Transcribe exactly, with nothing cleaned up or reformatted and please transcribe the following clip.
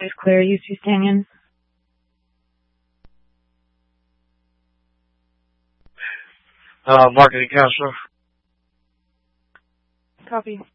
is Claire Eustace Tanyan. Uh, marketing counselor. Copy.